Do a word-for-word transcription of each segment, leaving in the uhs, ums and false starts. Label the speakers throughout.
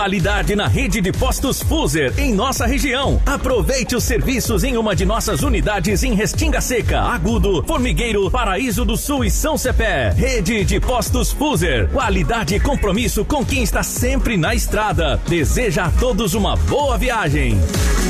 Speaker 1: Qualidade na rede de postos Fuser em nossa região. Aproveite os serviços em uma de nossas unidades em Restinga Seca, Agudo, Formigueiro, Paraíso do Sul e São Cepé. Rede de postos Fuser. Qualidade e compromisso com quem está sempre na estrada. Deseja a todos uma boa viagem.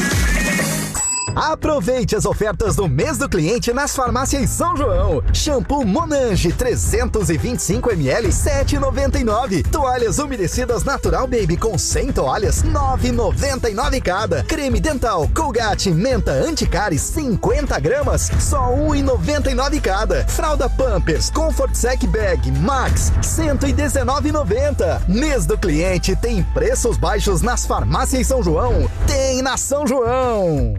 Speaker 2: Aproveite as ofertas do mês do cliente nas farmácias São João. Shampoo Monange trezentos e vinte e cinco mililitros, sete reais e noventa e nove. Toalhas umedecidas Natural Baby com cem toalhas, nove reais e noventa e nove cada. Creme dental Colgate Menta Anticárie cinquenta gramas, só um real e noventa e nove cada. Fralda Pampers Comfort Sec Bag Max cento e dezenove reais e noventa. Mês do cliente tem preços baixos nas farmácias São João. Tem na São João.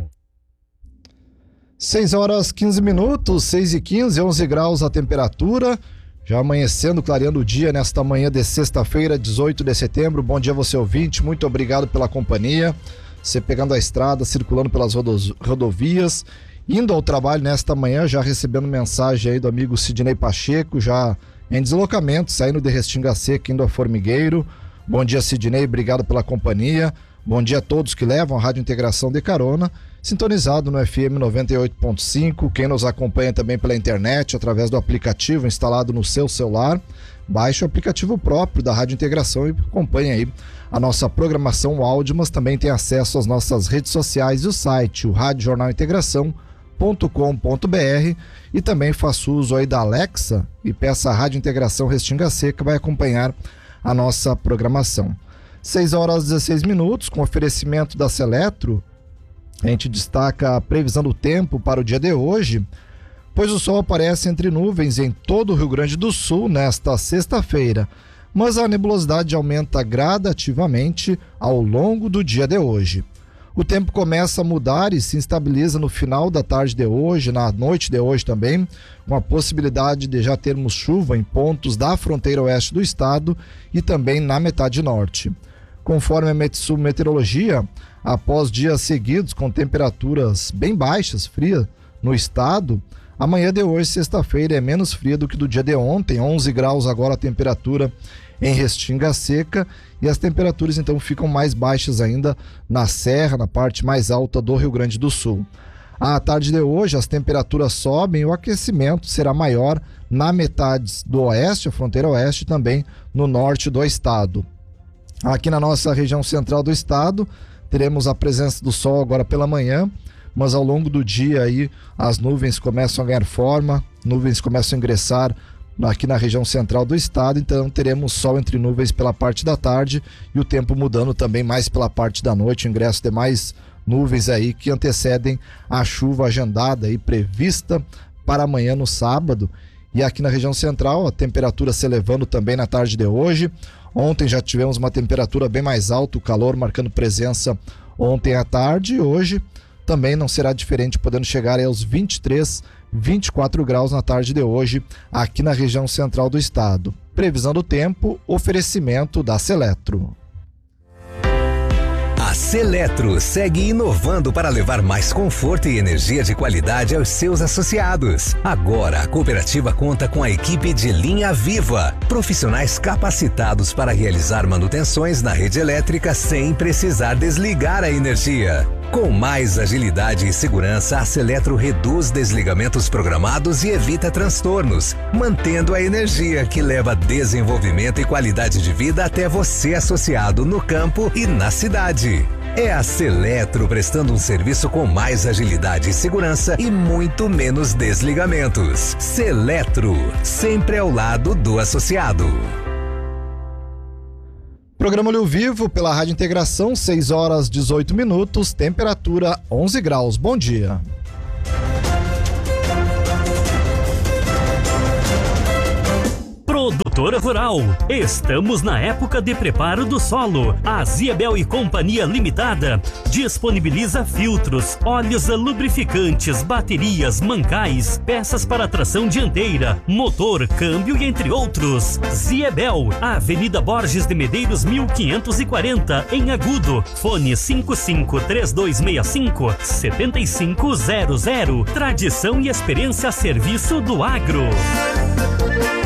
Speaker 3: seis horas quinze minutos, seis e quinze, onze graus a temperatura, já amanhecendo, clareando o dia nesta manhã de sexta-feira, dezoito de setembro. Bom dia você ouvinte, muito obrigado pela companhia, você pegando a estrada, circulando pelas rodo- rodovias, indo ao trabalho nesta manhã, já recebendo mensagem aí do amigo Sidney Pacheco, já em deslocamento, saindo de Restinga Seca, indo a Formigueiro. Bom dia Sidney, obrigado pela companhia. Bom dia a todos que levam a Rádio Integração de carona, sintonizado no F M noventa e oito ponto cinco, quem nos acompanha também pela internet, através do aplicativo instalado no seu celular, baixe o aplicativo próprio da Rádio Integração e acompanhe aí a nossa programação áudio, mas também tem acesso às nossas redes sociais e o site, o rádio jornal integração ponto com ponto b r, e também faça uso aí da Alexa e peça a Rádio Integração Restinga Seca, vai acompanhar a nossa programação. seis horas e dezesseis minutos, com oferecimento da Seletro, a gente destaca a previsão do tempo para o dia de hoje, pois o sol aparece entre nuvens em todo o Rio Grande do Sul nesta sexta-feira, mas a nebulosidade aumenta gradativamente ao longo do dia de hoje. O tempo começa a mudar e se estabiliza no final da tarde de hoje, na noite de hoje também, com a possibilidade de já termos chuva em pontos da fronteira oeste do estado e também na metade norte. Conforme a Metsu Meteorologia, após dias seguidos com temperaturas bem baixas, frias, no estado, a manhã de hoje, sexta-feira, é menos fria do que do dia de ontem, onze graus agora a temperatura em Restinga Seca, e as temperaturas então ficam mais baixas ainda na serra, na parte mais alta do Rio Grande do Sul. À tarde de hoje, as temperaturas sobem e o aquecimento será maior na metade do oeste, a fronteira oeste, e também no norte do estado. Aqui na nossa região central do estado, teremos a presença do sol agora pela manhã, mas ao longo do dia aí as nuvens começam a ganhar forma, nuvens começam a ingressar aqui na região central do estado, então teremos sol entre nuvens pela parte da tarde e o tempo mudando também mais pela parte da noite, o ingresso de mais nuvens aí que antecedem a chuva agendada aí prevista para amanhã no sábado. E aqui na região central a temperatura se elevando também na tarde de hoje. Ontem já tivemos uma temperatura bem mais alta, o calor marcando presença ontem à tarde, e hoje também não será diferente, podendo chegar aos vinte e três, vinte e quatro graus na tarde de hoje, aqui na região central do estado. Previsão do tempo, oferecimento da Seletro.
Speaker 4: A Seletro segue inovando para levar mais conforto e energia de qualidade aos seus associados. Agora, a cooperativa conta com a equipe de linha viva, profissionais capacitados para realizar manutenções na rede elétrica sem precisar desligar a energia. Com mais agilidade e segurança, a Seletro reduz desligamentos programados e evita transtornos, mantendo a energia que leva desenvolvimento e qualidade de vida até você, associado, no campo e na cidade. É a Seletro prestando um serviço com mais agilidade e segurança e muito menos desligamentos. Seletro, sempre ao lado do associado.
Speaker 3: Programa Olho Vivo pela Rádio Integração, seis horas dezoito minutos, temperatura onze graus. Bom dia.
Speaker 5: Produtora Rural, estamos na época de preparo do solo. A Ziebel e Companhia Limitada disponibiliza filtros, óleos lubrificantes, baterias, mancais, peças para tração dianteira, motor, câmbio e entre outros. Ziebel, Avenida Borges de Medeiros mil quinhentos e quarenta, em Agudo. Fone cinco cinco três dois seis cinco sete cinco zero zero. Tradição e experiência a serviço do agro.
Speaker 4: Na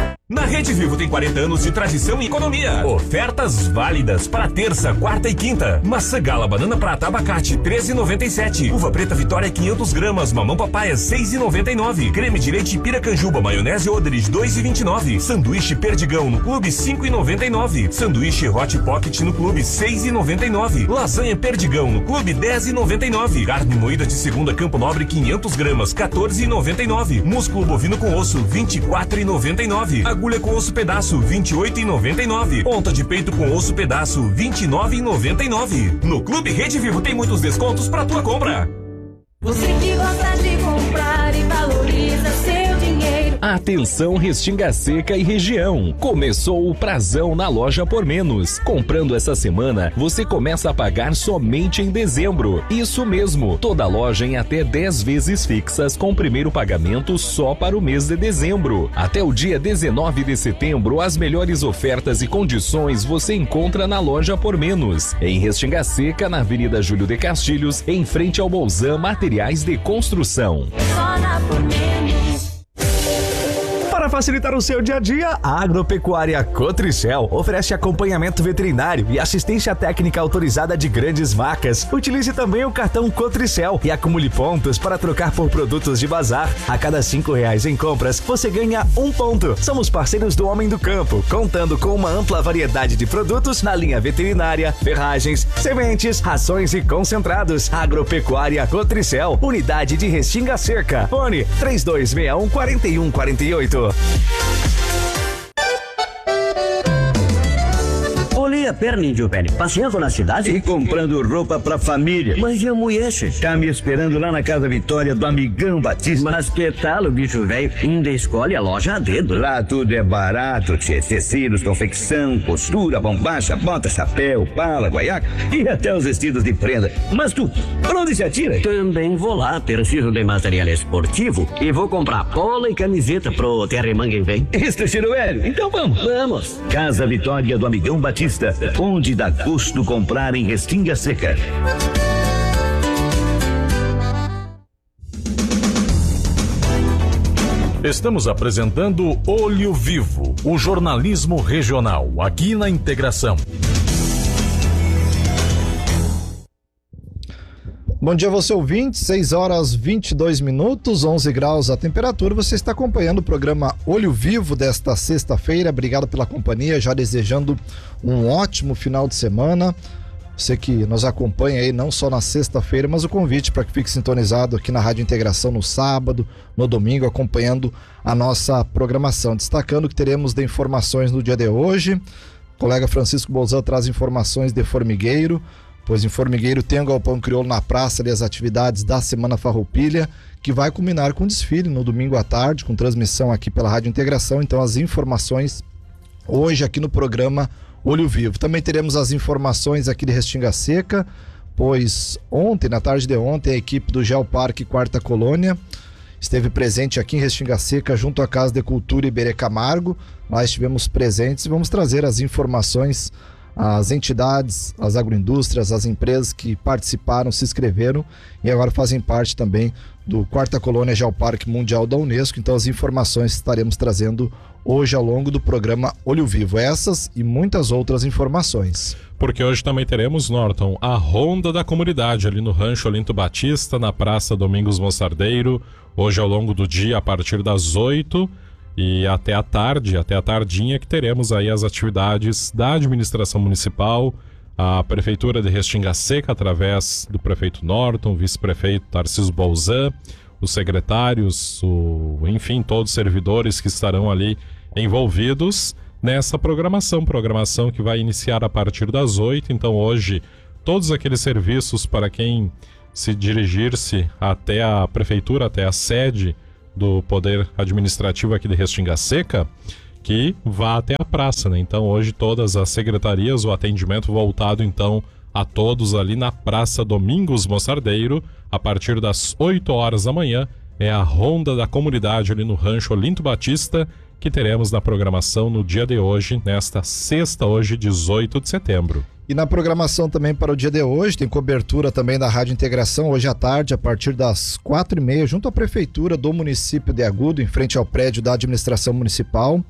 Speaker 6: A Rede Vivo tem quarenta anos de tradição e economia. Ofertas válidas para terça, quarta e quinta. Maçã gala banana prata abacate treze reais e noventa e sete centavos. Uva preta Vitória quinhentas gramas. Mamão papaya seis reais e noventa e nove centavos. Creme de leite Piracanjuba maionese Odres dois reais e vinte e nove centavos. Sanduíche Perdigão no Clube cinco reais e noventa e nove centavos. Sanduíche Hot Pocket no Clube seis reais e noventa e nove centavos. Lasanha Perdigão no Clube dez reais e noventa e nove centavos. Carne moída de segunda Campo Nobre quinhentas gramas quatorze reais e noventa e nove centavos. Músculo bovino com osso vinte e quatro reais e noventa e nove centavos. Agulha com osso pedaço vinte e oito reais e noventa e nove centavos. Ponta de peito com osso pedaço vinte e nove reais e noventa e nove centavos. No Clube Rede Vivo tem muitos descontos para tua compra.
Speaker 7: Você que gosta de comprar e valoriza seu dinheiro.
Speaker 1: Atenção Restinga Seca e região. Começou o prazão na Loja Por Menos. Comprando essa semana, você começa a pagar somente em dezembro. Isso mesmo, toda loja em até dez vezes fixas com primeiro pagamento só para o mês de dezembro. Até o dia dezenove de setembro, as melhores ofertas e condições você encontra na Loja Por Menos. Em Restinga Seca, na Avenida Júlio de Castilhos, em frente ao Bolzan Materiais de Construção.
Speaker 7: Só na Por Menos.
Speaker 8: Para facilitar o seu dia a dia, a Agropecuária Cotricel oferece acompanhamento veterinário e assistência técnica autorizada de grandes vacas. Utilize também o cartão Cotricel e acumule pontos para trocar por produtos de bazar. A cada cinco reais em compras, você ganha um ponto. Somos parceiros do Homem do Campo, contando com uma ampla variedade de produtos na linha veterinária, ferragens, sementes, rações e concentrados. Agropecuária Cotricel, unidade de Restinga Seca. Fone três dois seis um, quatro um quatro oito.
Speaker 9: Olhei a perna, índio velho, passeando na cidade e comprando roupa pra família. Mas e a mulher, che? Tá me esperando lá na Casa Vitória do Amigão Batista. Mas que tal o bicho velho ainda escolhe a loja a dedo? Lá tudo é barato, che. Tecidos, confecção, costura, bombacha, bota, chapéu, pala, guaiaca e até os vestidos de prenda. Mas tu, pra onde se atira? Também vou lá, preciso de material esportivo e vou comprar bola e camiseta pro Terremangue vem. Isso, Chiro Velho, então vamos. Vamos. Casa Vitória do Amigão Batista, onde dá gosto comprar em Restinga Seca.
Speaker 10: Estamos apresentando Olho Vivo, o jornalismo regional, aqui na Integração.
Speaker 3: Bom dia, você ouvinte, seis horas vinte e dois minutos, onze graus a temperatura. Você está acompanhando o programa Olho Vivo desta sexta-feira. Obrigado pela companhia, já desejando um ótimo final de semana. Você que nos acompanha aí não só na sexta-feira, mas o convite para que fique sintonizado aqui na Rádio Integração no sábado, no domingo, acompanhando a nossa programação. Destacando que teremos de informações no dia de hoje. O colega Francisco Bolzan traz informações de Formigueiro, pois em Formigueiro tem o Galpão Crioulo na praça e as atividades da Semana Farroupilha, que vai culminar com desfile no domingo à tarde, com transmissão aqui pela Rádio Integração. Então as informações hoje aqui no programa Olho Vivo. Também teremos as informações aqui de Restinga Seca, pois ontem, na tarde de ontem, a equipe do Geoparque Quarta Colônia esteve presente aqui em Restinga Seca, junto à Casa de Cultura Iberê Camargo. Lá estivemos presentes e vamos trazer as informações, as entidades, as agroindústrias, as empresas que participaram, se inscreveram e agora fazem parte também do Quarta Colônia Geoparque Mundial da Unesco. Então as informações estaremos trazendo hoje ao longo do programa Olho Vivo, essas e muitas outras informações.
Speaker 10: Porque hoje também teremos, Norton, a Ronda da Comunidade ali no Rancho Olinto Batista, na Praça Domingos Mostardeiro, hoje ao longo do dia a partir das oito e até a tarde, até a tardinha, que teremos aí as atividades da administração municipal, a Prefeitura de Restinga Seca, através do prefeito Norton, vice-prefeito Tarcísio Bolzan, os secretários, o, enfim, todos os servidores que estarão ali envolvidos nessa programação, programação que vai iniciar a partir das oito. Então hoje, todos aqueles serviços para quem se dirigir-se até a Prefeitura, até a sede do Poder Administrativo aqui de Restinga Seca, que vá até a praça, né? Então hoje todas as secretarias, o atendimento voltado então a todos ali na Praça Domingos Mostardeiro, a partir das oito horas da manhã, é a Ronda da Comunidade ali no Rancho Olinto Batista, que teremos na programação no dia de hoje, nesta sexta, hoje, dezoito de setembro.
Speaker 3: E na programação também para o dia de hoje, tem cobertura também da Rádio Integração, hoje à tarde, a partir das quatro e meia, junto à Prefeitura do município de Agudo, em frente ao prédio da administração municipal,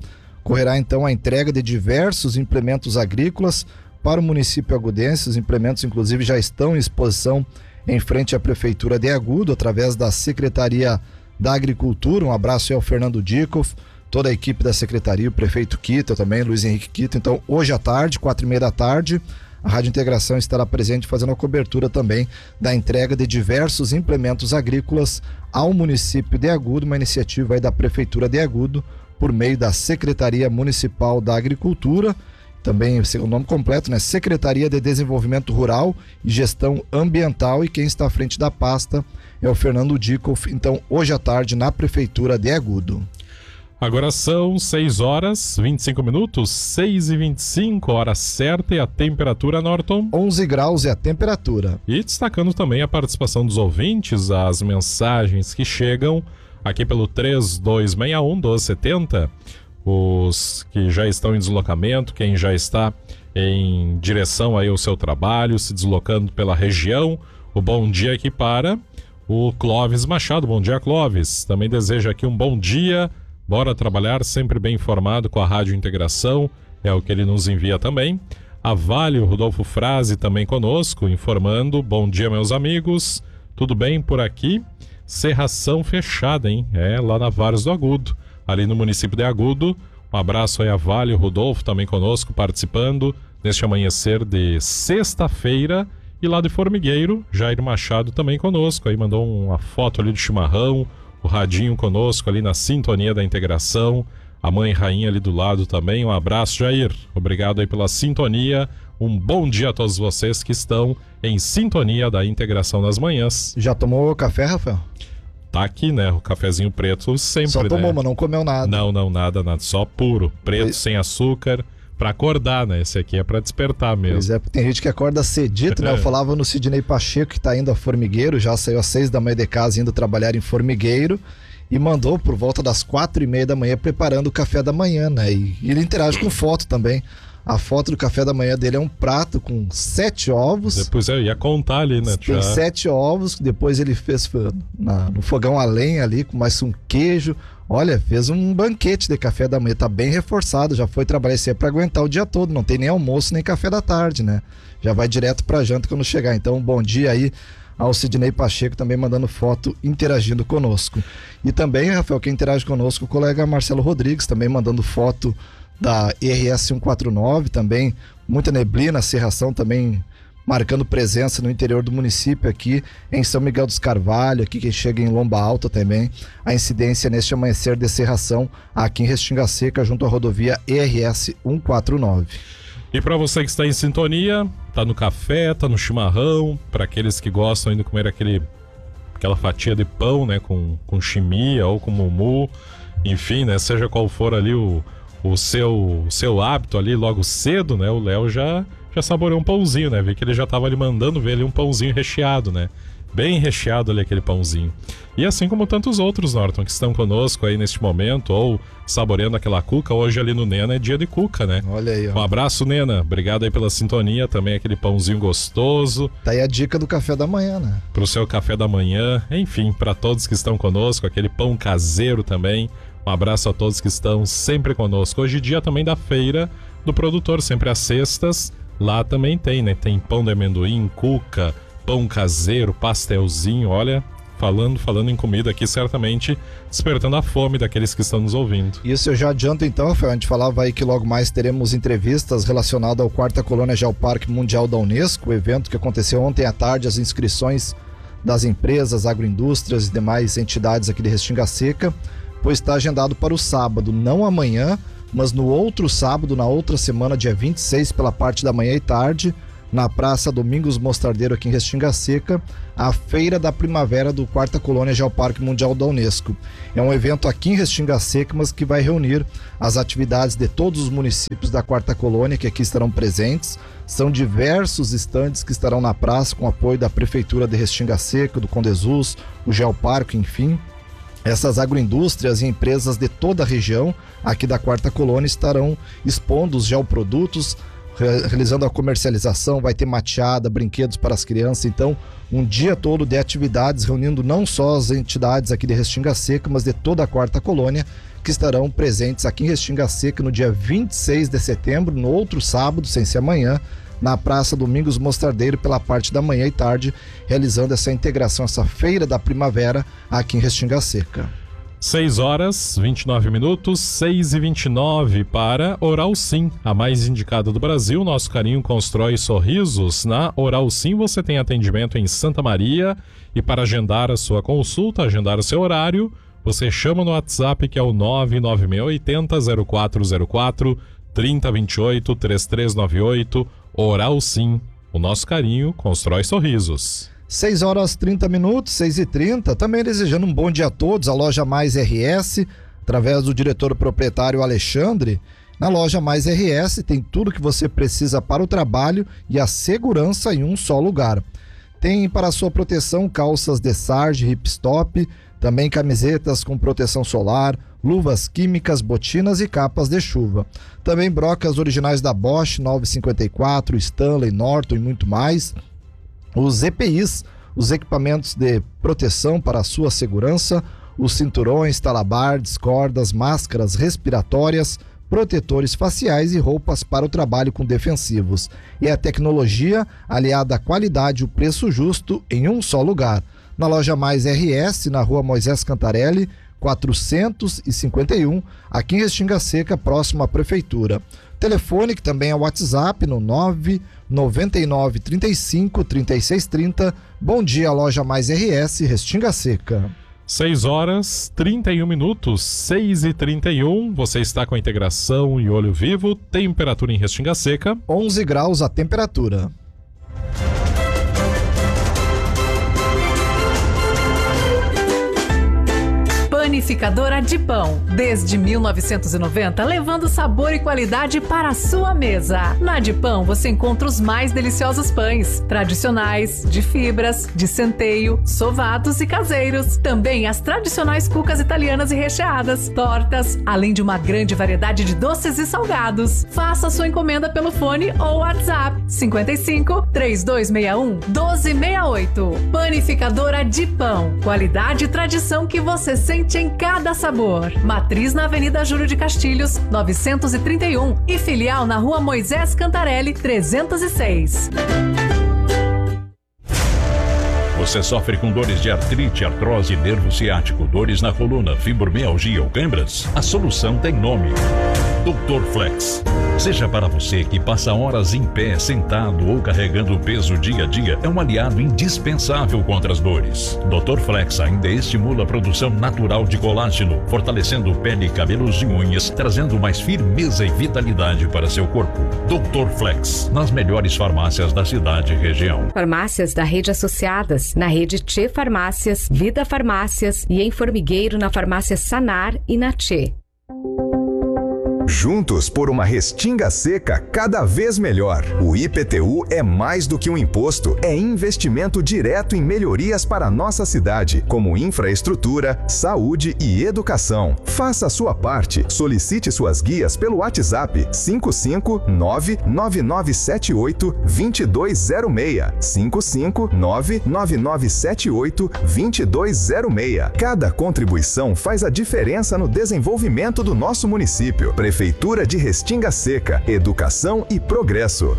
Speaker 3: ocorrerá então a entrega de diversos implementos agrícolas para o município agudense. Os implementos, inclusive, já estão em exposição em frente à Prefeitura de Agudo, através da Secretaria da Agricultura. Um abraço aí ao Fernando Dikoff, toda a equipe da Secretaria, o prefeito Kita também, Luiz Henrique Kita. Então, hoje à tarde, quatro e meia da tarde, a Rádio Integração estará presente fazendo a cobertura também da entrega de diversos implementos agrícolas ao município de Agudo, uma iniciativa aí da Prefeitura de Agudo, por meio da Secretaria Municipal da Agricultura, também o nome completo, né? Secretaria de Desenvolvimento Rural e Gestão Ambiental, e quem está à frente da pasta é o Fernando Dikoff. Então, hoje à tarde, na Prefeitura de Agudo.
Speaker 10: Agora são seis horas, vinte e cinco minutos, seis e vinte e cinco, hora certa, e a temperatura, Norton?
Speaker 3: onze graus é a temperatura.
Speaker 10: E destacando também a participação dos ouvintes, as mensagens que chegam aqui pelo três dois seis um, doze setenta, os que já estão em deslocamento, quem já está em direção aí ao seu trabalho, se deslocando pela região. O bom dia aqui para o Clóvis Machado. Bom dia, Clóvis. Também desejo aqui um bom dia. Bora trabalhar, sempre bem informado com a Rádio Integração, é o que ele nos envia também. A Vale, o Rodolfo Frase também conosco, informando: bom dia, meus amigos, tudo bem por aqui? Cerração fechada, hein? É, lá na Vares do Agudo, ali no município de Agudo. Um abraço aí a Vale, o Rodolfo também conosco, participando neste amanhecer de sexta-feira. E lá de Formigueiro, Jair Machado também conosco, aí mandou uma foto ali de chimarrão, o radinho conosco ali na sintonia da integração, a mãe rainha ali do lado também. Um abraço, Jair, obrigado aí pela sintonia, um bom dia a todos vocês que estão em sintonia da integração das manhãs.
Speaker 3: Já tomou café, Rafael?
Speaker 10: Tá aqui, né, o cafezinho preto sempre,
Speaker 3: só tomou,
Speaker 10: né?
Speaker 3: Mas não comeu nada.
Speaker 10: Não, não, nada, nada, só puro, preto, e... sem açúcar, pra acordar, né, esse aqui é pra despertar mesmo.
Speaker 3: Pois é, tem gente que acorda cedito, né, eu falava no Sidney Pacheco, que tá indo a Formigueiro, já saiu às seis da manhã de casa, indo trabalhar em Formigueiro, e mandou por volta das quatro e meia da manhã preparando o café da manhã, né, e, e ele interage com foto também. A foto do café da manhã dele é um prato com sete ovos.
Speaker 10: Depois eu ia contar ali, né?
Speaker 3: Tem já... sete ovos, depois ele fez na, no fogão a lenha ali, com mais um queijo. Olha, fez um banquete de café da manhã, tá bem reforçado, já foi trabalhar isso aí pra aguentar o dia todo, não tem nem almoço nem café da tarde, né? Já vai direto pra janta quando chegar. Então, bom dia aí ao Sidney Pacheco, também mandando foto, interagindo conosco. E também, Rafael, quem interage conosco, o colega Marcelo Rodrigues, também mandando foto da E R S cento e quarenta e nove, também muita neblina, cerração também marcando presença no interior do município aqui em São Miguel dos Carvalho, aqui que chega em Lomba Alta também, a incidência neste amanhecer de cerração aqui em Restinga Seca, junto à rodovia E R S cento e quarenta e nove.
Speaker 10: E para você que está em sintonia, tá no café, tá no chimarrão, para aqueles que gostam de comer aquele, aquela fatia de pão, né, com, com chimia ou com mumu, enfim, né, seja qual for ali o o seu, seu hábito ali logo cedo, né? O Léo já, já saboreou um pãozinho, né? Vi que ele já tava ali mandando ver ali um pãozinho recheado, né? Bem recheado ali aquele pãozinho. E assim como tantos outros, Norton, que estão conosco aí neste momento, ou saboreando aquela cuca. Hoje ali no Nena é dia de cuca, né?
Speaker 3: Olha aí, ó.
Speaker 10: Um abraço, Nena. Obrigado aí pela sintonia, também aquele pãozinho gostoso.
Speaker 3: Tá aí a dica do café da manhã, né?
Speaker 10: Pro seu café da manhã, enfim, para todos que estão conosco, aquele pão caseiro também. Um abraço a todos que estão sempre conosco. Hoje dia também da feira do produtor, sempre às sextas. Lá também tem, né? Tem pão de amendoim, cuca, pão caseiro, pastelzinho. Olha, falando, falando em comida aqui, certamente despertando a fome daqueles que estão nos ouvindo.
Speaker 3: Isso eu já adianto então, Rafael. A gente falava aí que logo mais teremos entrevistas relacionadas ao quarta Colônia Geoparque Mundial da Unesco, o evento que aconteceu ontem à tarde, as inscrições das empresas, agroindústrias e demais entidades aqui de Restinga Seca, pois está agendado para o sábado, não amanhã, mas no outro sábado, na outra semana, dia vinte e seis, pela parte da manhã e tarde, na Praça Domingos Mostardeiro, aqui em Restinga Seca, a Feira da Primavera do quarta Colônia Geoparque Mundial da Unesco. É um evento aqui em Restinga Seca, mas que vai reunir as atividades de todos os municípios da quarta Colônia, que aqui estarão presentes. São diversos estandes que estarão na praça, com apoio da Prefeitura de Restinga Seca, do Condesus, o Geoparque, enfim. Essas agroindústrias e empresas de toda a região aqui da quarta Colônia estarão expondo os geoprodutos, realizando a comercialização. Vai ter mateada, brinquedos para as crianças. Então, um dia todo de atividades reunindo não só as entidades aqui de Restinga Seca, mas de toda a quarta Colônia, que estarão presentes aqui em Restinga Seca no dia vinte e seis de setembro, no outro sábado, sem ser amanhã, na Praça Domingos Mostardeiro, pela parte da manhã e tarde, realizando essa integração, essa feira da primavera aqui em Restinga Seca.
Speaker 10: seis horas, vinte e nove minutos, seis e vinte e nove para Oral Sim, a mais indicada do Brasil. Nosso carinho constrói sorrisos. Na Oral Sim você tem atendimento em Santa Maria, e para agendar a sua consulta, agendar o seu horário, você chama no WhatsApp, que é o nove nove seis oito zero zero quatro zero quatro, três zero dois oito, três três nove oito. Oral Sim, o nosso carinho constrói sorrisos.
Speaker 3: seis horas trinta minutos, seis e trinta, também desejando um bom dia a todos. A Loja Mais R S, através do diretor proprietário Alexandre. Na Loja Mais R S tem tudo que você precisa para o trabalho e a segurança em um só lugar. Tem para sua proteção calças de sarge, hipstop, também camisetas com proteção solar, luvas químicas, botinas e capas de chuva. Também brocas originais da Bosch, nove cinquenta e quatro, Stanley, Norton e muito mais. Os E P Is, os equipamentos de proteção para a sua segurança, os cinturões, talabardes, cordas, máscaras respiratórias, protetores faciais e roupas para o trabalho com defensivos. E a tecnologia aliada à qualidade e o preço justo em um só lugar. Na Loja Mais R S, na Rua Moisés Cantarelli, quatrocentos e cinquenta e um, aqui em Restinga Seca, próximo à Prefeitura. Telefone, que também é o WhatsApp, no nove nove nove, trinta e cinco, trinta e seis trinta. Bom dia, Loja Mais R S, Restinga Seca.
Speaker 10: seis horas, trinta e um minutos, seis e trinta e um. Você está com a integração e olho vivo. Temperatura em Restinga Seca,
Speaker 3: onze graus a temperatura.
Speaker 11: Panificadora de Pão, desde mil novecentos e noventa, levando sabor e qualidade para a sua mesa. Na de Pão você encontra os mais deliciosos pães, tradicionais, de fibras, de centeio, sovados e caseiros. Também as tradicionais cucas italianas e recheadas, tortas, além de uma grande variedade de doces e salgados. Faça sua encomenda pelo fone ou WhatsApp cinquenta e cinco, três dois seis um, um dois seis oito. Panificadora de Pão, qualidade e tradição que você sente em cada sabor. Matriz na Avenida Júlio de Castilhos, novecentos e trinta e um, e filial na Rua Moisés Cantarelli, trezentos e seis.
Speaker 12: Você sofre com dores de artrite, artrose, nervo ciático, dores na coluna, fibromialgia ou câimbras? A solução tem nome: doutor Flex. Seja para você que passa horas em pé, sentado ou carregando peso dia a dia, é um aliado indispensável contra as dores. doutor Flex ainda estimula a produção natural de colágeno, fortalecendo pele, cabelos e unhas, trazendo mais firmeza e vitalidade para seu corpo. doutor Flex, nas melhores farmácias da cidade e região.
Speaker 13: Farmácias da rede associadas, na rede Tchê Farmácias, Vida Farmácias e em Formigueiro na farmácia Sanar e na Tchê.
Speaker 14: Juntos por uma Restinga Seca cada vez melhor. O I P T U é mais do que um imposto, é investimento direto em melhorias para a nossa cidade, como infraestrutura, saúde e educação. Faça a sua parte. Solicite suas guias pelo WhatsApp cinco cinco nove nove nove sete oito dois dois zero seis. cinco cinco nove nove nove sete oito dois dois zero seis. Cada contribuição faz a diferença no desenvolvimento do nosso município. Prefeitura de Restinga Seca, educação e progresso.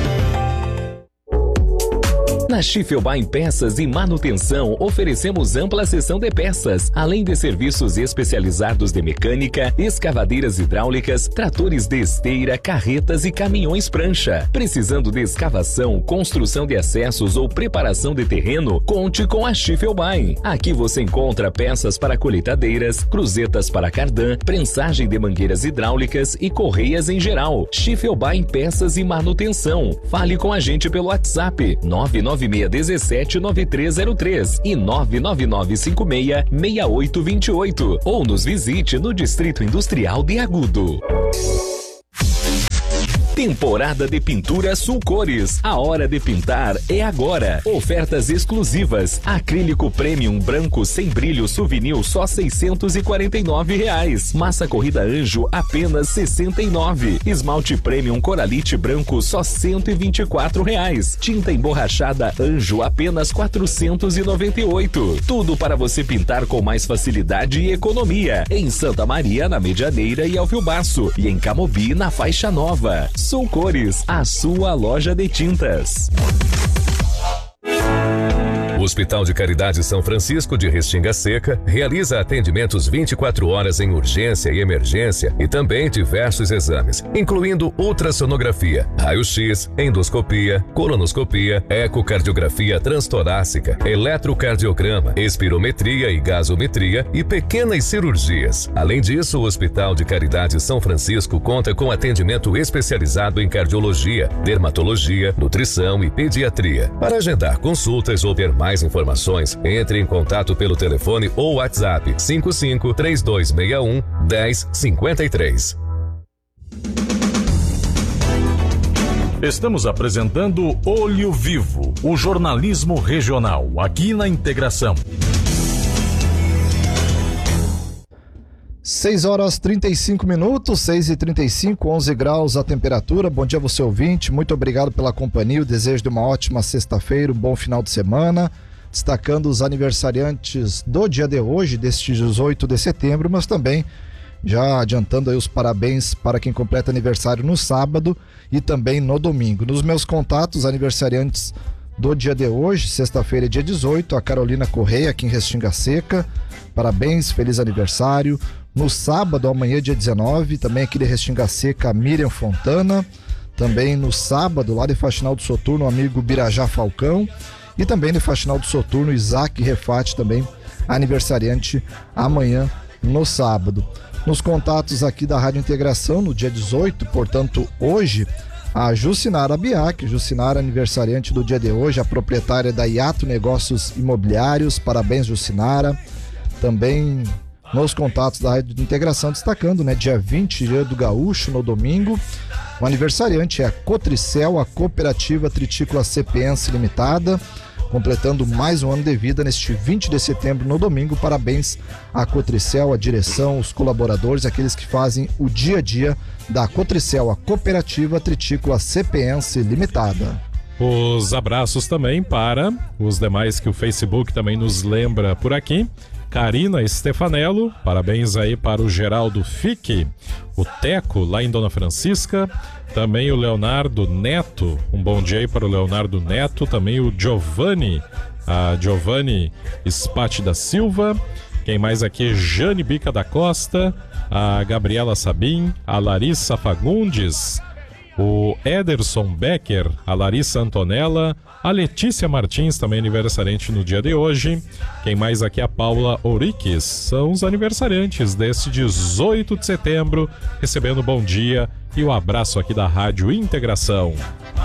Speaker 15: Na Schiffelbein Peças e Manutenção, oferecemos ampla seção de peças, além de serviços especializados de mecânica, escavadeiras hidráulicas, tratores de esteira, carretas e caminhões prancha. Precisando de escavação, construção de acessos ou preparação de terreno, conte com a Schiffelbein. Aqui você encontra peças para colheitadeiras, cruzetas para cardan, prensagem de mangueiras hidráulicas e correias em geral. Schiffelbein Peças e Manutenção. Fale com a gente pelo WhatsApp nove nove seis um sete nove três zero três e nove nove nove cinco seis seis oito dois oito ou nos visite no Distrito Industrial de Agudo. Temporada de pintura Sul Cores. A hora de pintar é agora. Ofertas exclusivas. Acrílico Premium branco sem brilho Souvenir só seiscentos e quarenta e nove reais. Massa corrida Anjo apenas sessenta e nove. Esmalte Premium Coralite branco só cento e vinte e quatro reais. Tinta emborrachada Anjo apenas quatrocentos e noventa e oito. Tudo para você pintar com mais facilidade e economia. Em Santa Maria, na Medianeira e Alfilbaço. E em Camobi, na Faixa Nova. Sul Cores, a sua loja de tintas.
Speaker 16: O Hospital de Caridade São Francisco de Restinga Seca realiza atendimentos vinte e quatro horas em urgência e emergência e também diversos exames, incluindo ultrassonografia, raio-x, endoscopia, colonoscopia, ecocardiografia transtorácica, eletrocardiograma, espirometria e gasometria e pequenas cirurgias. Além disso, o Hospital de Caridade São Francisco conta com atendimento especializado em cardiologia, dermatologia, nutrição e pediatria. Para agendar consultas ou ter mais informações, entre em contato pelo telefone ou WhatsApp cinco cinco, três dois seis um, um zero cinco três.
Speaker 12: Estamos apresentando Olho Vivo, o jornalismo regional, aqui na Integração.
Speaker 3: seis horas trinta e cinco minutos, seis e trinta e cinco, onze graus a temperatura. Bom dia, você ouvinte, muito obrigado pela companhia, o desejo de uma ótima sexta-feira, um bom final de semana, destacando os aniversariantes do dia de hoje, deste dezoito de setembro, mas também já adiantando aí os parabéns para quem completa aniversário no sábado e também no domingo. Nos meus contatos, aniversariantes do dia de hoje, sexta-feira, dia dezoito, a Carolina Correia, aqui em Restinga Seca, parabéns, feliz aniversário. No sábado, amanhã, dia dezenove, também aqui de Restinga Seca, a Miriam Fontana. Também no sábado, lá de Faxinal do Soturno, o amigo Birajá Falcão. E também de Faxinal do Soturno, Isaac Refate, também aniversariante amanhã no sábado. Nos contatos aqui da Rádio Integração, no dia dezoito, portanto, hoje, a Jucinara Biac, Jucinara aniversariante do dia de hoje, a proprietária da Iato Negócios Imobiliários. Parabéns, Jucinara. Também nos contatos da Rádio de Integração, destacando, né, dia vinte, dia do Gaúcho, no domingo. O aniversariante é a Cotricel, a Cooperativa Tritícola Cepiense Limitada, completando mais um ano de vida neste vinte de setembro, no domingo. Parabéns à Cotricel, a direção, os colaboradores, aqueles que fazem o dia a dia da Cotricel, a Cooperativa Tritícola Cepiense Limitada.
Speaker 10: Os abraços também para os demais que o Facebook também nos lembra por aqui. Karina Stefanello, parabéns aí para o Geraldo Fique, o Teco lá em Dona Francisca, também o Leonardo Neto, um bom dia aí para o Leonardo Neto, também o Giovanni, a Giovanni Spati da Silva, quem mais aqui? Jane Bica da Costa, a Gabriela Sabim, a Larissa Fagundes, o Ederson Becker, a Larissa Antonella, a Letícia Martins, também aniversariante no dia de hoje. Quem mais aqui? A Paula Ouriques. São os aniversariantes deste dezoito de setembro, recebendo o bom dia e o abraço aqui da Rádio Integração.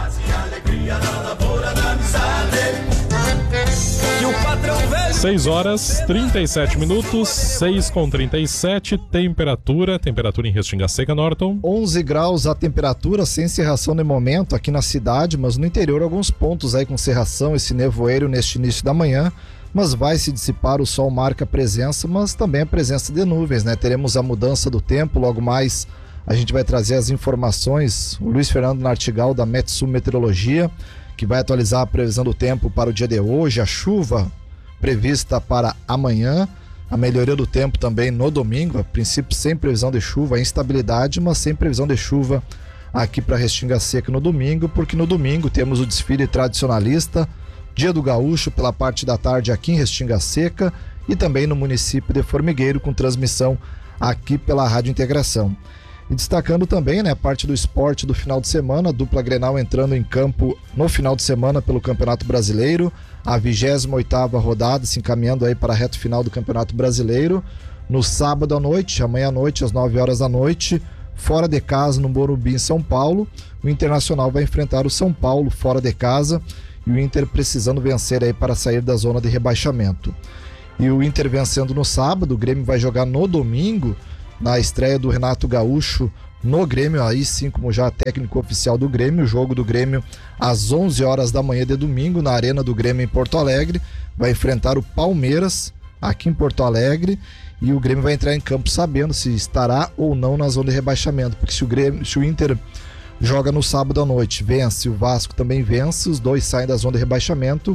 Speaker 10: seis horas trinta e sete minutos, seis com trinta e sete, temperatura, temperatura em Restinga Seca, Norton.
Speaker 3: onze graus a temperatura, sem cerração de momento aqui na cidade, mas no interior alguns pontos aí com cerração, esse nevoeiro neste início da manhã, mas vai se dissipar, o sol marca presença, mas também a presença de nuvens, né? Teremos a mudança do tempo, logo mais a gente vai trazer as informações, o Luiz Fernando Nartigal da Metsul Meteorologia, que vai atualizar a previsão do tempo para o dia de hoje, a chuva prevista para amanhã, a melhoria do tempo também no domingo, a princípio sem previsão de chuva, a instabilidade, mas sem previsão de chuva aqui para Restinga Seca no domingo, porque no domingo temos o desfile tradicionalista, Dia do Gaúcho pela parte da tarde aqui em Restinga Seca e também no município de Formigueiro, com transmissão aqui pela Rádio Integração. E destacando também, né, a parte do esporte do final de semana, a dupla Grenal entrando em campo no final de semana pelo Campeonato Brasileiro, a vigésima oitava rodada se encaminhando aí para a reta final do Campeonato Brasileiro, no sábado à noite, amanhã à noite, às nove horas da noite, fora de casa no Morumbi, em São Paulo, o Internacional vai enfrentar o São Paulo fora de casa, e o Inter precisando vencer aí para sair da zona de rebaixamento. E o Inter vencendo no sábado, o Grêmio vai jogar no domingo, na estreia do Renato Gaúcho no Grêmio, aí sim como já técnico oficial do Grêmio. O jogo do Grêmio às onze horas da manhã de domingo na Arena do Grêmio em Porto Alegre, vai enfrentar o Palmeiras aqui em Porto Alegre, e o Grêmio vai entrar em campo sabendo se estará ou não na zona de rebaixamento, porque se o, Grêmio, se o Inter joga no sábado à noite, vence, o Vasco também vence, os dois saem da zona de rebaixamento,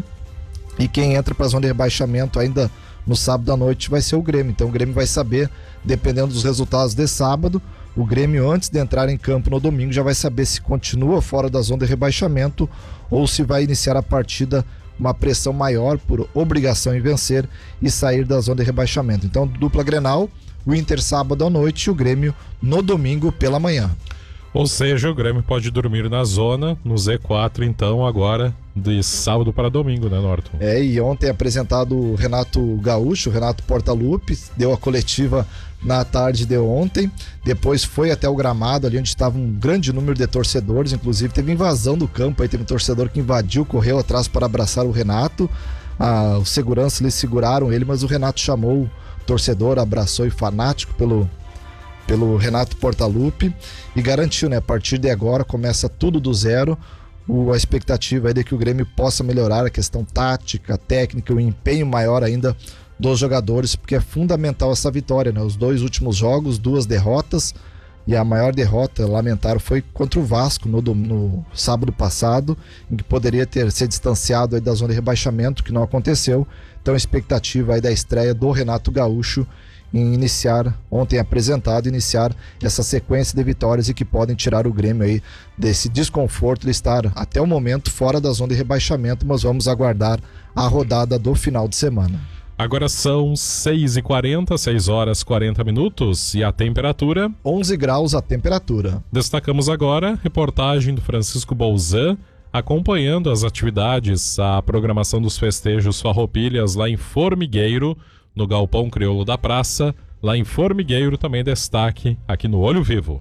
Speaker 3: e quem entra para a zona de rebaixamento ainda no sábado à noite vai ser o Grêmio. Então o Grêmio vai saber, dependendo dos resultados de sábado, o Grêmio, antes de entrar em campo no domingo, já vai saber se continua fora da zona de rebaixamento ou se vai iniciar a partida uma pressão maior por obrigação em vencer e sair da zona de rebaixamento. Então, dupla Grenal, o Inter sábado à noite e o Grêmio no domingo pela manhã.
Speaker 10: Ou seja, o Grêmio pode dormir na zona, no Z quatro, então, agora, de sábado para domingo, né, Norton?
Speaker 3: É, e ontem apresentado o Renato Gaúcho, o Renato Portaluppi, deu a coletiva na tarde de ontem, depois foi até o gramado, ali onde estava um grande número de torcedores, inclusive teve invasão do campo, aí teve um torcedor que invadiu, correu atrás para abraçar o Renato, ah, os seguranças eles seguraram ele, mas o Renato chamou o torcedor, abraçou e fanático pelo... pelo Renato Portaluppi e garantiu, né, a partir de agora começa tudo do zero. O, a expectativa é de que o Grêmio possa melhorar a questão tática, técnica, o empenho maior ainda dos jogadores, porque é fundamental essa vitória, né? Os dois últimos jogos, duas derrotas, e a maior derrota, lamentável, foi contra o Vasco no, no sábado passado, em que poderia ter se distanciado aí da zona de rebaixamento, que não aconteceu. Então a expectativa aí da estreia do Renato Gaúcho em iniciar, ontem apresentado, iniciar essa sequência de vitórias e que podem tirar o Grêmio aí desse desconforto de estar até o momento fora da zona de rebaixamento, mas vamos aguardar a rodada do final de semana.
Speaker 10: Agora são seis e quarenta, seis horas e quarenta minutos, e a temperatura?
Speaker 3: onze graus a temperatura.
Speaker 10: Destacamos agora reportagem do Francisco Bolzan, acompanhando as atividades, a programação dos festejos Farroupilhas lá em Formigueiro, no Galpão Crioulo da Praça, lá em Formigueiro, também destaque aqui no Olho Vivo.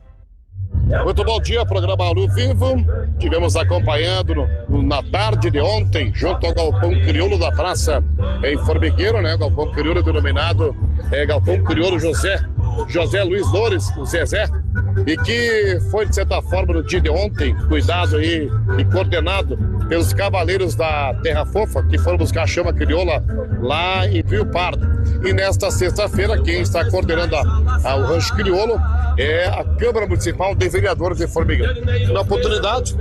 Speaker 17: Muito bom dia, programa Olho Vivo. Tivemos acompanhando no, no, na tarde de ontem, junto ao Galpão Crioulo da Praça, em Formigueiro, né? O Galpão Crioulo denominado é, Galpão Crioulo José, José Luiz Loures, o Zezé, e que foi, de certa forma, no dia de ontem, cuidado aí e coordenado pelos cavaleiros da Terra Fofa, que foram buscar a chama crioula lá em Rio Pardo. E nesta sexta-feira, quem está coordenando a, a, o Rancho Crioulo é a Câmara Municipal de Vereadores de Formigueiro. Na oportunidade,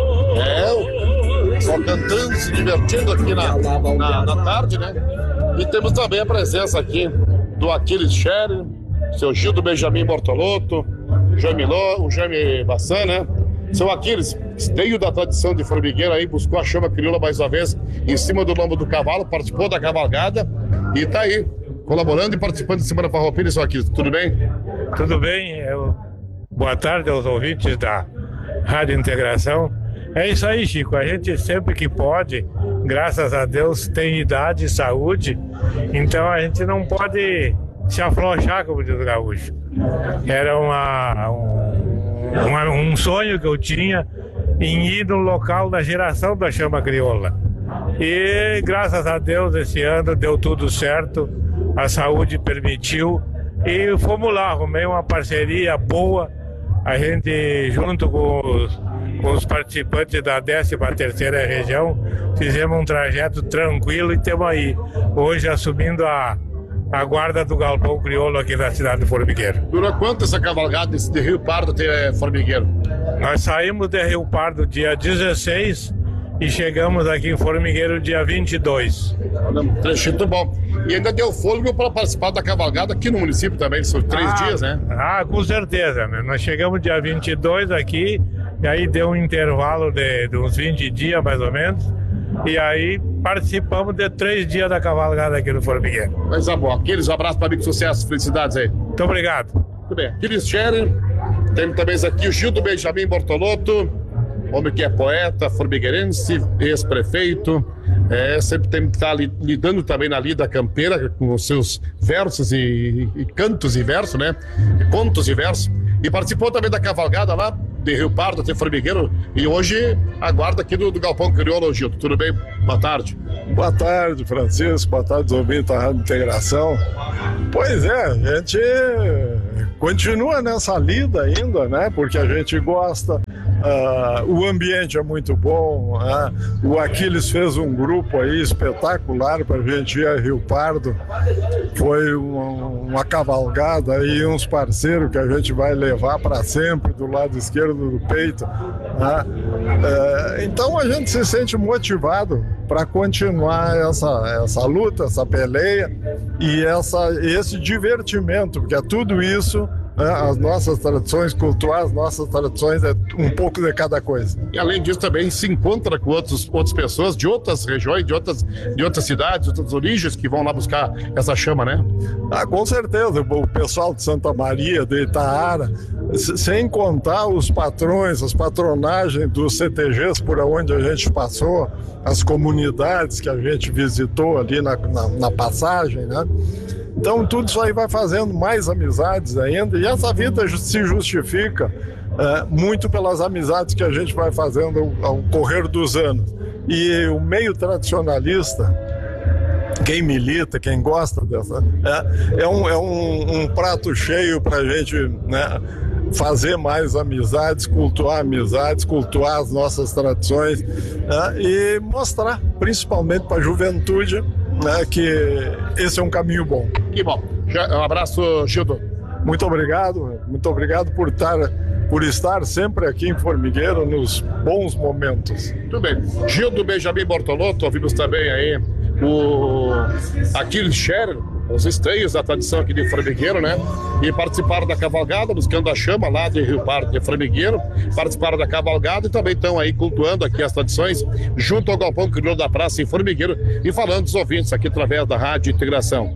Speaker 17: é, só cantando, se divertindo aqui na, na, na tarde, né? E temos também a presença aqui do Aquiles Scherer, seu Gildo Benjamin Bortolotto, Jamiló, o Jaime Bassan, né? Seu Aquiles, esteio da tradição de Formigueiro aí, buscou a chama crioula mais uma vez em cima do lombo do cavalo, participou da cavalgada e tá aí, colaborando e participando de Semana Farroupilha. Seu Aquiles, tudo bem?
Speaker 18: Tudo bem, eu... boa tarde aos ouvintes da Rádio Integração. É isso aí, Chico, a gente sempre que pode, graças a Deus, tem idade e saúde, então a gente não pode se afrouxar, como diz o gaúcho. Era uma, um, uma, um sonho que eu tinha em ir no local da geração da chama crioula. E graças a Deus esse ano deu tudo certo, a saúde permitiu e fomos lá, arrumei uma parceria boa, a gente junto com os, com os participantes da décima terceira região fizemos um trajeto tranquilo e estamos aí, hoje assumindo a a guarda do Galpão Crioulo aqui na cidade de Formigueiro.
Speaker 17: Durou quanto essa cavalgada de Rio Pardo até Formigueiro?
Speaker 18: Nós saímos de Rio Pardo dia dezesseis e chegamos aqui em Formigueiro dia vinte e dois.
Speaker 17: Um trechinho bom. E ainda deu fôlego para participar da cavalgada aqui no município também, são três
Speaker 18: ah,
Speaker 17: dias, né?
Speaker 18: Ah, com certeza, né? Nós chegamos dia vinte e dois aqui, e aí deu um intervalo de, de uns vinte dias mais ou menos, e aí participamos de três dias da cavalgada aqui no Formigueiro.
Speaker 17: Coisa boa. Aqueles, um abraço para amigo, sucesso, felicidades aí.
Speaker 18: Muito obrigado.
Speaker 17: Muito bem. Aquiles Scherer, temos também aqui o Gildo Benjamin Bortolotto, homem que é poeta, formigueirense, ex-prefeito, é, sempre tem que estar lidando também na lida campeira com os seus versos e, e cantos e versos, né? E contos e versos. E participou também da cavalgada lá de Rio Pardo até Formigueiro e hoje aguarda aqui do, do Galpão Crioulo. Gildo, tudo bem? Boa tarde.
Speaker 19: Boa tarde, Francisco. Boa tarde, ouvintes da Rádio Integração. Pois é, a gente continua nessa lida ainda, né? Porque a gente gosta, uh, o ambiente é muito bom, né? O Aquiles fez um grupo aí espetacular para a gente ir a Rio Pardo, foi uma, uma cavalgada aí, uns parceiros que a gente vai levar para sempre do lado esquerdo do peito, né? Uh, então a gente se sente motivado para continuar essa, essa luta, essa peleia e essa, esse divertimento, porque é tudo isso, né, as nossas tradições culturais, as nossas tradições, é um pouco de cada coisa.
Speaker 17: E além disso também se encontra com outros, outras pessoas de outras regiões, de outras, de outras cidades, de outras origens que vão lá buscar essa chama, né?
Speaker 19: Ah, com certeza, o pessoal de Santa Maria, de Itaara, sem contar os patrões, as patronagens dos C T Gs por onde a gente passou, as comunidades que a gente visitou ali na, na, na passagem, né? Então tudo isso aí vai fazendo mais amizades ainda, e essa vida se justifica é, muito pelas amizades que a gente vai fazendo ao, ao correr dos anos. E o meio tradicionalista, quem milita, quem gosta dessa, é, é, um, é um, um prato cheio para a gente, né, fazer mais amizades, cultuar amizades, cultuar as nossas tradições, né, e mostrar, principalmente para a juventude, né, que esse é um caminho bom.
Speaker 17: Que bom. Um abraço, Gildo.
Speaker 19: Muito obrigado, muito obrigado por estar, por estar sempre aqui em Formigueiro nos bons momentos.
Speaker 17: Tudo bem. Gildo Benjamin Bortolotto, ouvimos também aí o Aquiles Scherer, os estreios da tradição aqui de Formigueiro, né? E participaram da cavalgada, buscando a chama lá de Rio Pardo de Formigueiro, participaram da cavalgada e também estão aí cultuando aqui as tradições junto ao Galpão Crioulo da Praça em Formigueiro e falando dos ouvintes aqui através da Rádio Integração.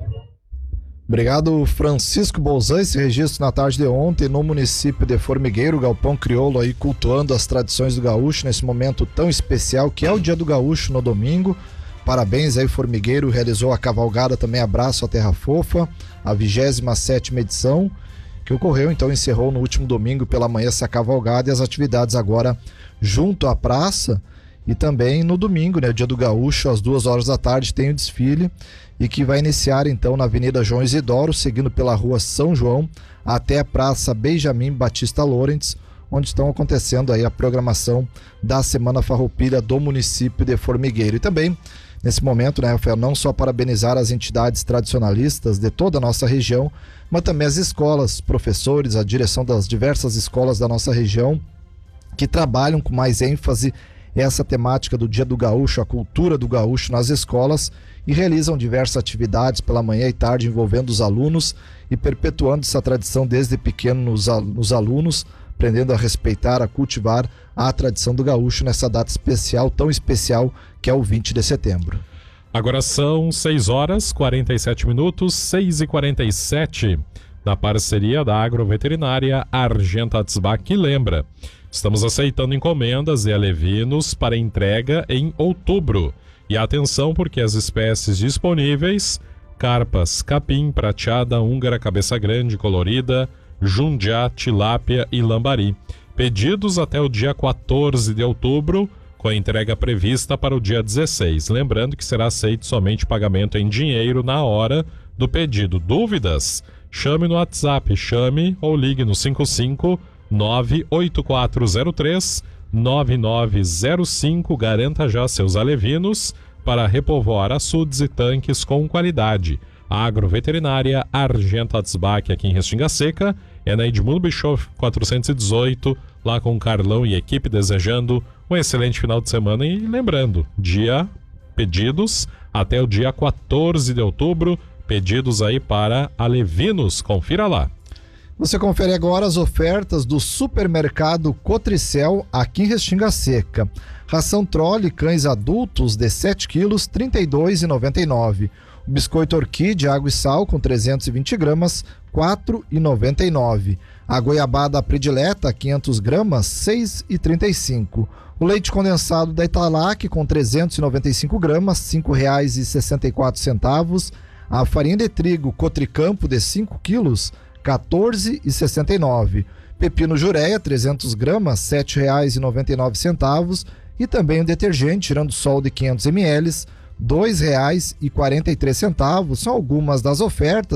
Speaker 3: Obrigado, Francisco Bolzan. Esse registro na tarde de ontem no município de Formigueiro, o Galpão Crioulo aí cultuando as tradições do gaúcho nesse momento tão especial que é o Dia do Gaúcho no domingo. Parabéns aí, Formigueiro, realizou a cavalgada também, abraço à Terra Fofa, a vigésima sétima edição, que ocorreu, então encerrou no último domingo pela manhã essa cavalgada e as atividades agora junto à praça e também no domingo, né, Dia do Gaúcho, às duas horas da tarde tem o desfile e que vai iniciar então na Avenida João Isidoro, seguindo pela Rua São João até a Praça Benjamin Batista Lorentz, onde estão acontecendo aí a programação da Semana Farroupilha do município de Formigueiro. E também nesse momento, né, Rafael, não só parabenizar as entidades tradicionalistas de toda a nossa região, mas também as escolas, professores, a direção das diversas escolas da nossa região, que trabalham com mais ênfase essa temática do Dia do Gaúcho, a cultura do gaúcho nas escolas, e realizam diversas atividades pela manhã e tarde envolvendo os alunos e perpetuando essa tradição desde pequeno nos, nos alunos, aprendendo a respeitar, a cultivar a tradição do gaúcho nessa data especial, tão especial, que é o vinte de setembro.
Speaker 10: Agora são seis horas e quarenta e sete minutos, seis e quarenta e sete, na parceria da agroveterinária Argenta Atzbach, que lembra, estamos aceitando encomendas de alevinos para entrega em outubro. E atenção, porque as espécies disponíveis, carpas, capim, prateada, húngara, cabeça grande, colorida, jundiá, tilápia e lambari. Pedidos até o dia quatorze de outubro, com a entrega prevista para o dia dezesseis. Lembrando que será aceito somente pagamento em dinheiro na hora do pedido. Dúvidas? Chame no WhatsApp, chame ou ligue no cinco cinco nove oito quatro zero três nove nove zero cinco. Garanta já seus alevinos para repovoar açudes e tanques com qualidade. A agroveterinária Argenta Atzbach, aqui em Restinga Seca, é na Edmundo Bischoff quatrocentos e dezoito, lá com Carlão e equipe, desejando um excelente final de semana. E lembrando, dia pedidos até o dia quatorze de outubro, pedidos aí para alevinos, confira lá.
Speaker 3: Você confere agora as ofertas do supermercado Cotricel aqui em Restinga Seca. Ração Trolli cães adultos de sete quilos, trinta e dois reais e noventa e nove centavos. O biscoito Orquídea água e sal com trezentos e vinte gramas, quatro reais e noventa e nove centavos. A goiabada predileta, quinhentas gramas, seis reais e trinta e cinco centavos. O leite condensado da Italac com trezentos e noventa e cinco gramas, cinco reais e sessenta e quatro centavos. A farinha de trigo Cotricampo de cinco quilos, quatorze reais e sessenta e nove centavos. Pepino Jureia, trezentas gramas, sete reais e noventa e nove centavos. E também o detergente Tirando Sol de quinhentos mililitros, dois reais e quarenta e três centavos. São algumas das ofertas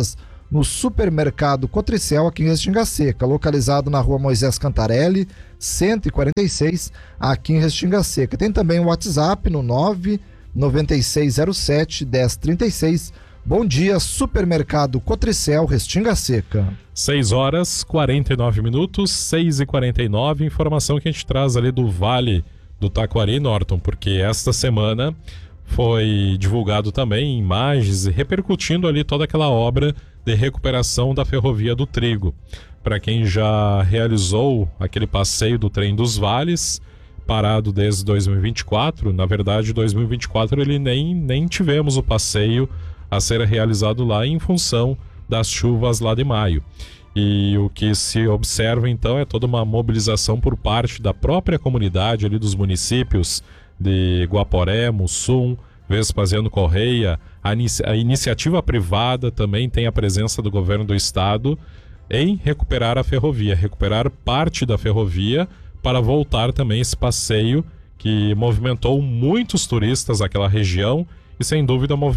Speaker 3: no Supermercado Cotricel, aqui em Restinga Seca, localizado na rua Moisés Cantarelli, cento e quarenta e seis, aqui em Restinga Seca. Tem também o WhatsApp no nove nove seis zero sete um zero três seis. Bom dia, Supermercado Cotricel, Restinga Seca.
Speaker 10: seis horas, quarenta e nove minutos, seis e quarenta e nove. Informação que a gente traz ali do Vale do Taquari, Norton, porque esta semana foi divulgado também imagens e repercutindo ali toda aquela obra de recuperação da Ferrovia do Trigo. Para quem já realizou aquele passeio do Trem dos Vales, parado desde dois mil e vinte e quatro, na verdade dois mil e vinte e quatro ele nem, nem tivemos o passeio a ser realizado lá em função das chuvas lá de maio. E o que se observa então é toda uma mobilização por parte da própria comunidade ali dos municípios de Guaporé, Mussum, Vespasiano Correia. A, inici- a iniciativa privada também tem a presença do governo do estado em recuperar a ferrovia, recuperar parte da ferrovia para voltar também esse passeio que movimentou muitos turistas naquela região e sem dúvida movimentou